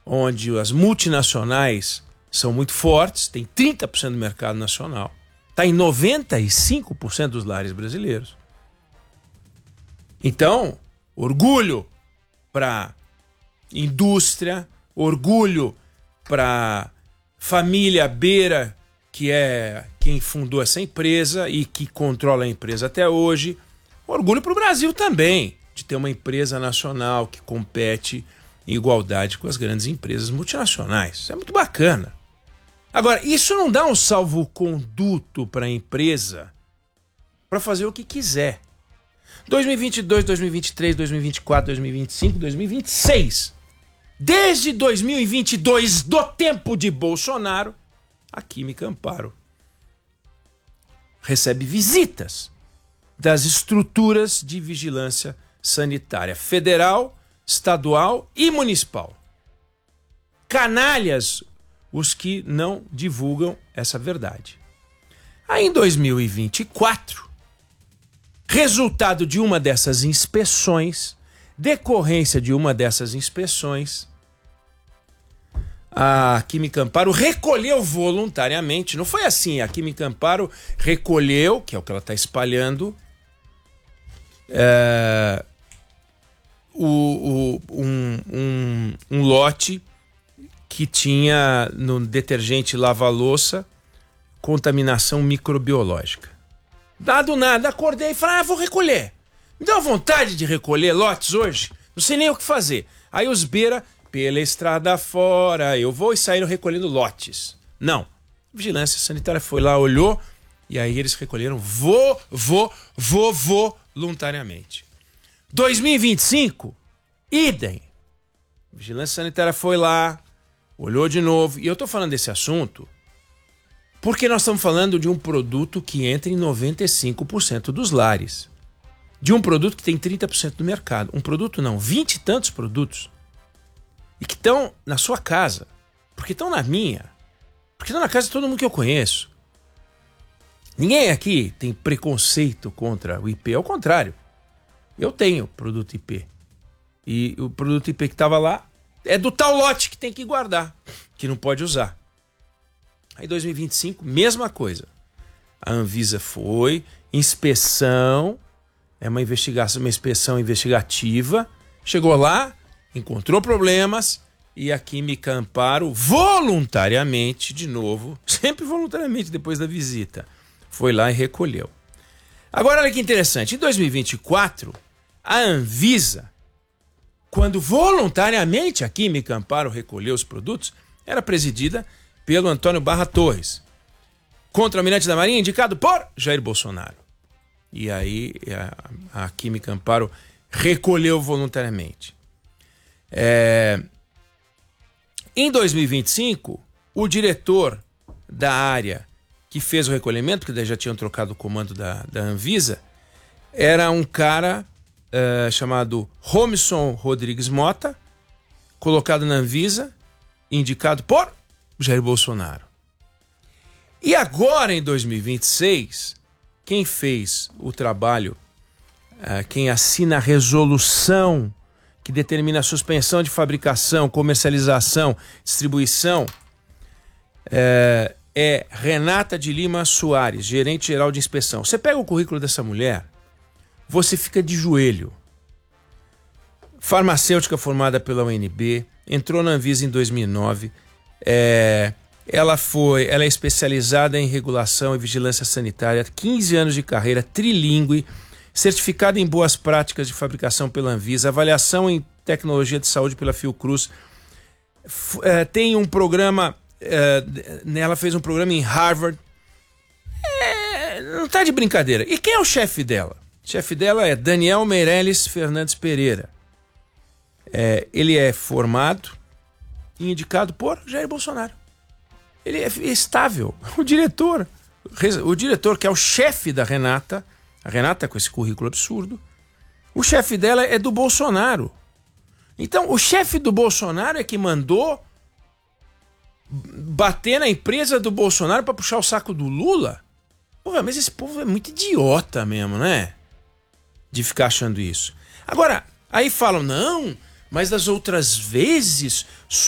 onde as multinacionais são muito fortes, tem 30% do mercado nacional, está em 95% dos lares brasileiros. Então, orgulho para indústria, orgulho para família Beira, que é quem fundou essa empresa e que controla a empresa até hoje. Orgulho para o Brasil também, de ter uma empresa nacional que compete em igualdade com as grandes empresas multinacionais. Isso é muito bacana. Agora, isso não dá um salvo-conduto para a empresa para fazer o que quiser. 2022, 2023, 2024, 2025, 2026. Desde 2022, do tempo de Bolsonaro, a Química Amparo recebe visitas das estruturas de vigilância sanitária federal, estadual e municipal. Canalhas os que não divulgam essa verdade. Aí em 2024, resultado de uma dessas inspeções, decorrência de uma dessas inspeções, a Química Amparo recolheu voluntariamente, não foi assim, a Química Amparo recolheu, que é o que ela está espalhando, um lote que tinha no detergente lava-louça contaminação microbiológica. Dado nada, acordei e falei, vou recolher. Me deu vontade de recolher lotes hoje, não sei nem o que fazer. Aí os Beira, pela estrada fora, eu vou, e saíram recolhendo lotes. Não. A Vigilância Sanitária foi lá, olhou, e aí eles recolheram voluntariamente. 2025, idem. A Vigilância Sanitária foi lá, olhou de novo, e eu estou falando desse assunto porque nós estamos falando de um produto que entra em 95% dos lares. De um produto que tem 30% do mercado. Um produto não, 20 e tantos produtos. E que estão na sua casa. Porque estão na minha. Porque estão na casa de todo mundo que eu conheço. Ninguém aqui tem preconceito contra o IP. Ao contrário. Eu tenho produto IP. E o produto IP que estava lá é do tal lote que tem que guardar. Que não pode usar. Aí 2025, mesma coisa. A Anvisa foi, inspeção, é uma investigação, uma inspeção investigativa, chegou lá, encontrou problemas e a Química Amparo voluntariamente, de novo, sempre voluntariamente depois da visita, foi lá e recolheu. Agora olha que interessante, em 2024, a Anvisa, quando voluntariamente a Química Amparo recolheu os produtos, era presidida pelo Antônio Barra Torres, contra-almirante da Marinha, indicado por Jair Bolsonaro. E aí a Química Amparo recolheu voluntariamente. Em 2025, o diretor da área que fez o recolhimento, porque daí já tinham trocado o comando da Anvisa, era um cara chamado Romson Rodrigues Mota, colocado na Anvisa, indicado por Jair Bolsonaro. E agora, em 2026, quem fez o trabalho, quem assina a resolução que determina a suspensão de fabricação, comercialização, distribuição, é Renata de Lima Soares, gerente-geral de inspeção. Você pega o currículo dessa mulher, você fica de joelho. Farmacêutica formada pela UNB, entrou na Anvisa em 2009, ela é especializada em regulação e vigilância sanitária, 15 anos de carreira, trilíngue, certificada em boas práticas de fabricação pela Anvisa, avaliação em tecnologia de saúde pela Fiocruz, tem um programa, ela fez um programa em Harvard, não está de brincadeira. E quem é o chefe dela? O chefe dela é Daniel Meirelles Fernandes Pereira. Ele é formado e indicado por Jair Bolsonaro. Ele é estável. O diretor que é o chefe da Renata, a Renata com esse currículo absurdo, o chefe dela é do Bolsonaro. Então, o chefe do Bolsonaro é que mandou bater na empresa do Bolsonaro para puxar o saco do Lula? Porra, mas esse povo é muito idiota mesmo, né? De ficar achando isso. Agora, aí falam, não, mas das outras vezes